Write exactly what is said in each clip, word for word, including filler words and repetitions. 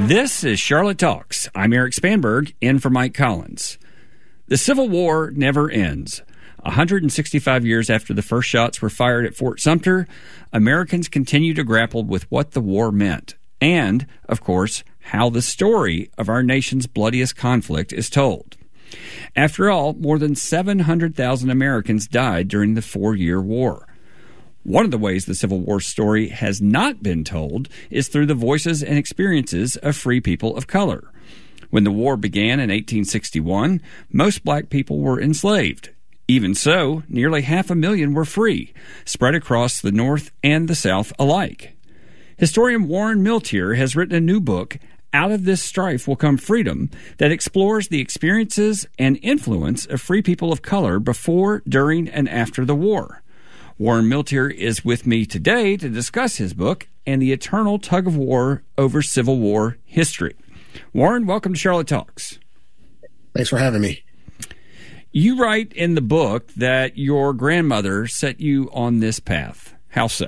This is Charlotte Talks. I'm Eric Spanberg, in for Mike Collins. The Civil War never ends. one hundred sixty-five years after the first shots were fired at Fort Sumter, Americans continue to grapple with what the war meant and, of course, how the story of our nation's bloodiest conflict is told. After all, more than seven hundred thousand Americans died during the four-year war. One of the ways the Civil War story has not been told is through the voices and experiences of free people of color. When the war began in eighteen sixty-one, most black people were enslaved. Even so, nearly half a million were free, spread across the North and the South alike. Historian Warren Miltier has written a new book, Out of This Strife Will Come Freedom, that explores the experiences and influence of free people of color before, during, and after the war. Warren Miltier is with me today to discuss his book and the eternal tug of war over Civil War history. Warren, welcome to Charlotte Talks. Thanks for having me. You write in the book that your grandmother set you on this path. How so?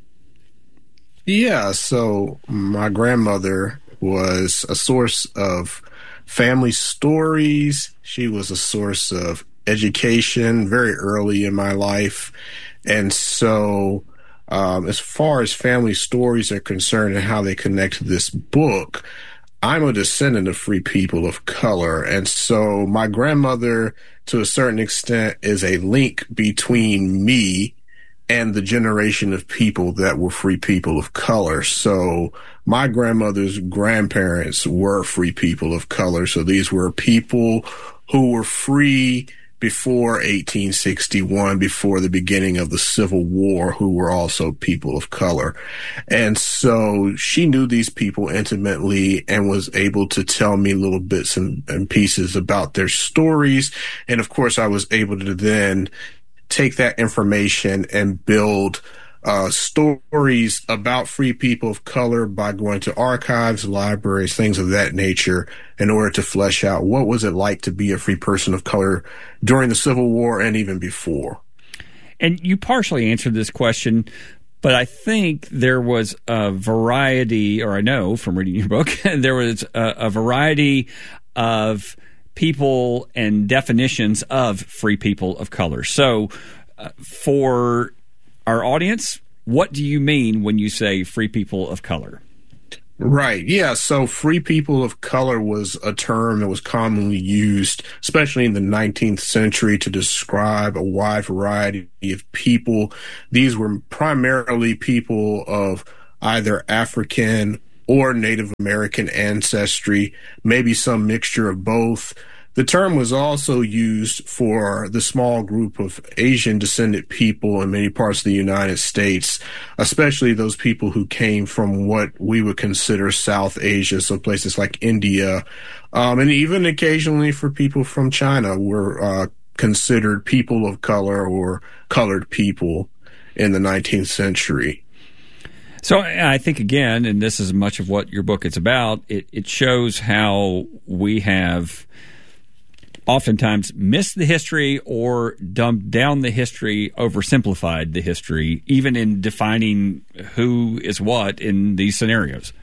Yeah, so my grandmother was a source of family stories. She was a source of education very early in my life. And so um, as far as family stories are concerned and how they connect to this book, I'm a descendant of free people of color. And so my grandmother, to a certain extent, is a link between me and the generation of people that were free people of color. So my grandmother's grandparents were free people of color. So these were people who were free before eighteen sixty-one, before the beginning of the Civil War, who were also people of color. And so she knew these people intimately and was able to tell me little bits and, and pieces about their stories. And of course, I was able to then take that information and build uh, stories about free people of color by going to archives, libraries, things of that nature in order to flesh out what was it like to be a free person of color during the Civil War and even before. And you partially answered this question, but I think there was a variety, or I know from reading your book, there was a, a variety of people and definitions of free people of color. So uh, for our audience, what do you mean when you say free people of color? Right. Yeah. So free people of color was a term that was commonly used, especially in the nineteenth century, to describe a wide variety of people. These were primarily people of either African or Native American ancestry, maybe some mixture of both. The term was also used for the small group of Asian descendant people in many parts of the United States, especially those people who came from what we would consider South Asia, so places like India, um, and even occasionally for people from China were uh, considered people of color or colored people in the nineteenth century. So I think, again, and this is much of what your book is about, it, it shows how we have oftentimes missed the history or dumbed down the history, oversimplified the history, even in defining who is what in these scenarios.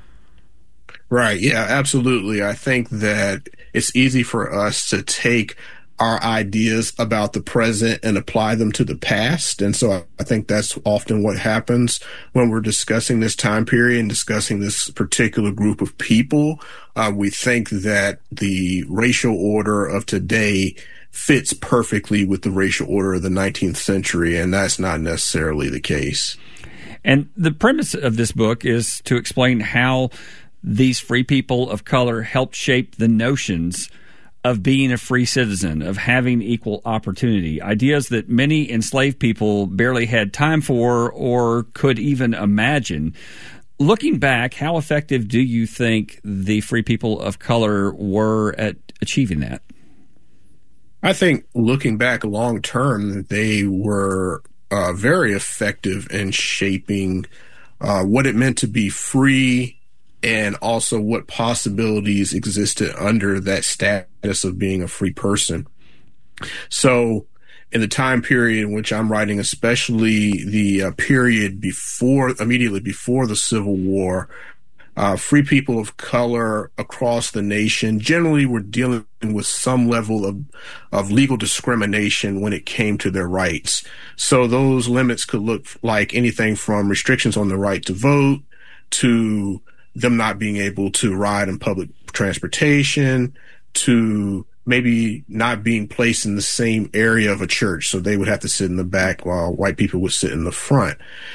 Right. Yeah, absolutely. I think that it's easy for us to take our ideas about the present and apply them to the past. And so I think that's often what happens when we're discussing this time period and discussing this particular group of people. Uh, we think that the racial order of today fits perfectly with the racial order of the nineteenth century, and that's not necessarily the case. And the premise of this book is to explain how these free people of color helped shape the notions of being a free citizen, of having equal opportunity, ideas that many enslaved people barely had time for or could even imagine. Looking back, how effective do you think the free people of color were at achieving that? I think looking back long term, they were uh, very effective in shaping uh, what it meant to be free, and also what possibilities existed under that status of being a free person. So in the time period in which I'm writing, especially the uh, period before, immediately before the Civil War, Uh, free people of color across the nation generally were dealing with some level of, of legal discrimination when it came to their rights. So those limits could look like anything from restrictions on the right to vote to them not being able to ride in public transportation to maybe not being placed in the same area of a church. So they would have to sit in the back while white people would sit in the front.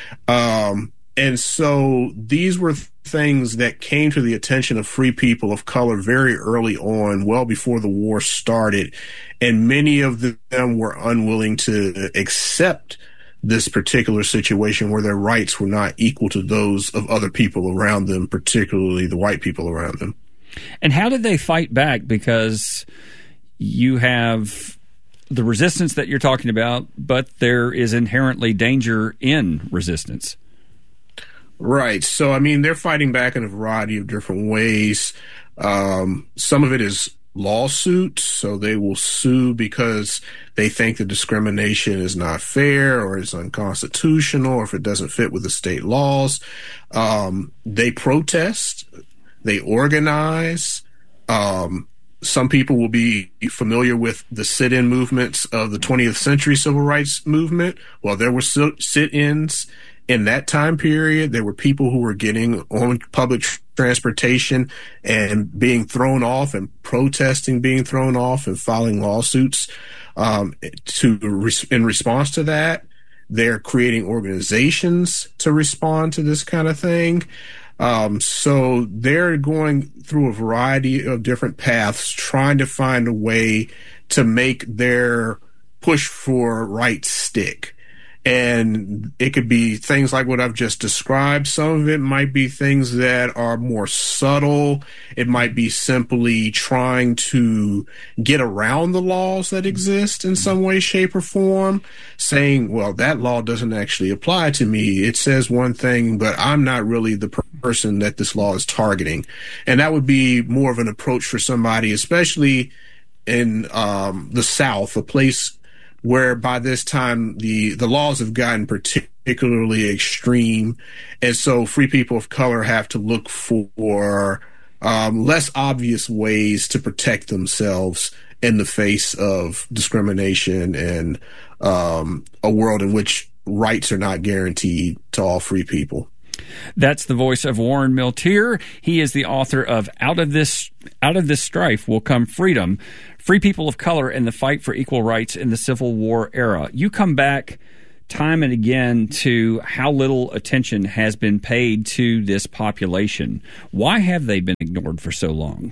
Um, and so these were things that came to the attention of free people of color very early on, well before the war started. And many of them were unwilling to accept this particular situation where their rights were not equal to those of other people around them, particularly the white people around them. And how did they fight back? Because you have the resistance that you're talking about, but there is inherently danger in resistance. Right. So, I mean, they're fighting back in a variety of different ways. Um, some of it is lawsuits. So they will sue because they think the discrimination is not fair or is unconstitutional or if it doesn't fit with the state laws. Um, they protest. They organize. Um, some people will be familiar with the sit-in movements of the twentieth century civil rights movement. Well, there were sit-ins in that time period. There were people who were getting on public transportation and being thrown off and protesting being thrown off and filing lawsuits um, to in response to that. They're creating organizations to respond to this kind of thing. Um, so they're going through a variety of different paths, trying to find a way to make their push for rights stick. And it could be things like what I've just described. Some of it might be things that are more subtle. It might be simply trying to get around the laws that exist in some way, shape, or form, saying, well, that law doesn't actually apply to me. It says one thing, but I'm not really the per- person that this law is targeting. And that would be more of an approach for somebody, especially in um, the South, a place where by this time the, the laws have gotten particularly extreme. And so free people of color have to look for um, less obvious ways to protect themselves in the face of discrimination and um, a world in which rights are not guaranteed to all free people. That's the voice of Warren Milteer. He is the author of Out of This Out of This Strife Will Come Freedom, Free People of Color and the Fight for Equal Rights in the Civil War Era. You come back time and again to how little attention has been paid to this population. Why have they been ignored for so long?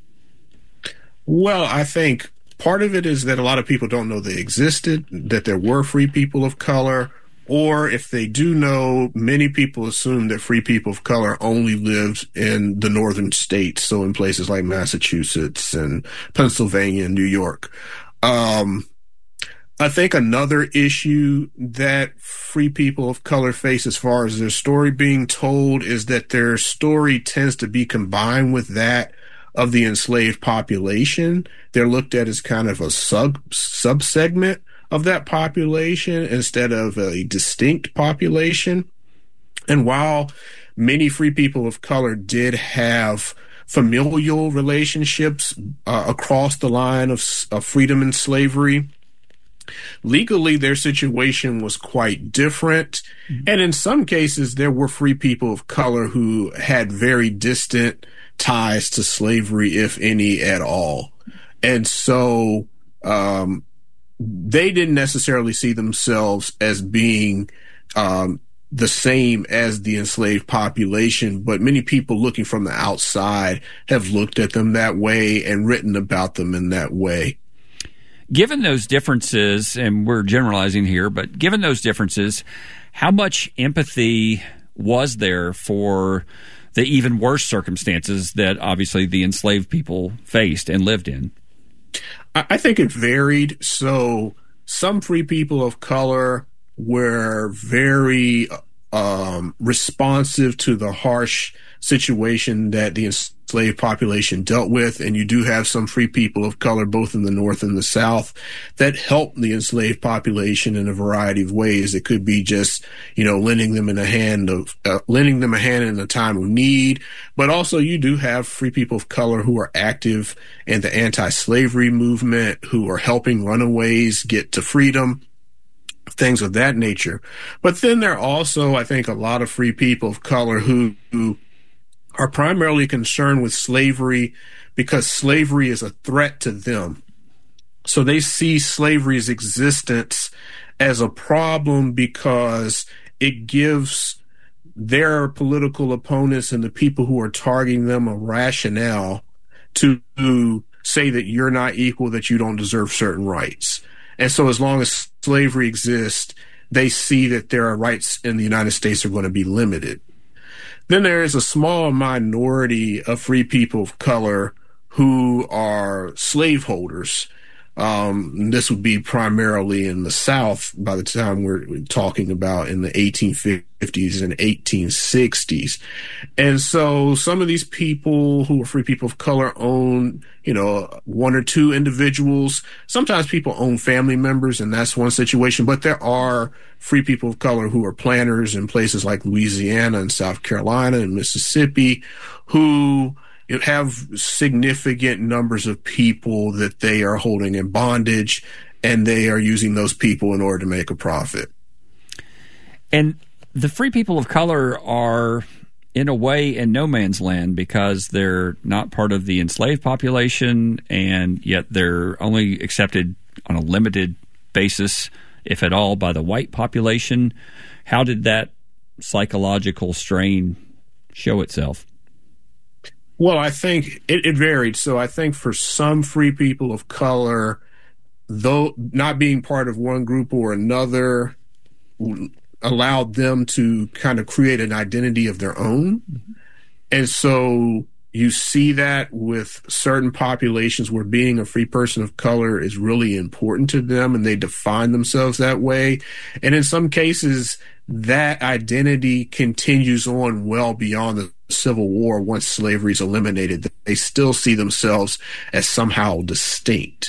Well, I think part of it is that a lot of people don't know they existed, that there were free people of color. Or if they do know, many people assume that free people of color only lived in the northern states, so in places like Massachusetts and Pennsylvania and New York. Um, I think another issue that free people of color face as far as their story being told is that their story tends to be combined with that of the enslaved population. They're looked at as kind of a sub subsegment of that population instead of a distinct population. And while many free people of color did have familial relationships uh, across the line of, of freedom and slavery, legally their situation was quite different. Mm-hmm. And in some cases, there were free people of color who had very distant ties to slavery, if any at all. And so um, they didn't necessarily see themselves as being um, the same as the enslaved population, but many people looking from the outside have looked at them that way and written about them in that way. Given those differences, and we're generalizing here, but given those differences, how much empathy was there for the even worse circumstances that obviously the enslaved people faced and lived in? I think it varied. So some free people of color were very um, responsive to the harsh situation that the enslaved population dealt with, and you do have some free people of color both in the North and the South that help the enslaved population in a variety of ways. It could be just, you know, lending them in a hand of uh, lending them a hand in a time of need, but also you do have free people of color who are active in the anti-slavery movement, who are helping runaways get to freedom, things of that nature. But then there are also, I think, a lot of free people of color who, who are primarily concerned with slavery because slavery is a threat to them. So they see slavery's existence as a problem because it gives their political opponents and the people who are targeting them a rationale to say that you're not equal, that you don't deserve certain rights. And so as long as slavery exists, they see that their rights in the United States are going to be limited. Then there is a small minority of free people of color who are slaveholders. Um, this would be primarily in the South by the time we're talking about in the eighteen fifties and eighteen sixties. And so some of these people who are free people of color own, you know, one or two individuals. Sometimes people own family members, and that's one situation. But there are free people of color who are planters in places like Louisiana and South Carolina and Mississippi who have significant numbers of people that they are holding in bondage, and they are using those people in order to make a profit. And the free people of color are, in a way, in no man's land because they're not part of the enslaved population, and yet they're only accepted on a limited basis, if at all, by the white population. How did that psychological strain show itself? Well, I think it, it varied. So I think for some free people of color, though not being part of one group or another allowed them to kind of create an identity of their own. Mm-hmm. And so you see that with certain populations where being a free person of color is really important to them, and they define themselves that way. And in some cases, that identity continues on well beyond the Civil War. Once slavery is eliminated, they still see themselves as somehow distinct.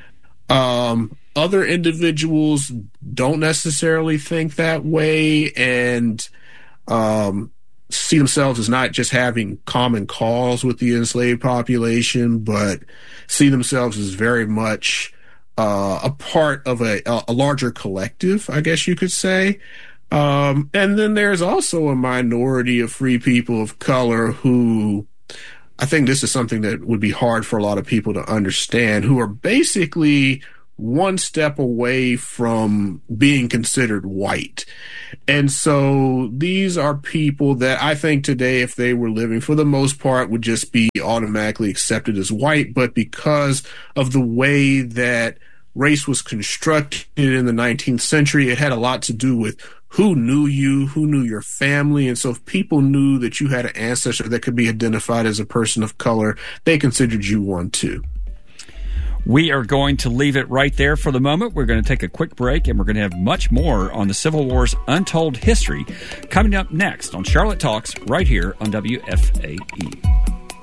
Um, other individuals don't necessarily think that way, and um, see themselves as not just having common cause with the enslaved population, but see themselves as very much uh, a part of a, a larger collective, I guess you could say. Um, and then there's also a minority of free people of color who, I think this is something that would be hard for a lot of people to understand, who are basically one step away from being considered white. And so these are people that I think today, if they were living, for the most part, would just be automatically accepted as white. But because of the way that race was constructed in the nineteenth century, it had a lot to do with who knew you, who knew your family. And so if people knew that you had an ancestor that could be identified as a person of color, they considered you one too. We are going to leave it right there for the moment. We're going to take a quick break, and we're going to have much more on the Civil War's untold history coming up next on Charlotte Talks right here on W F A E.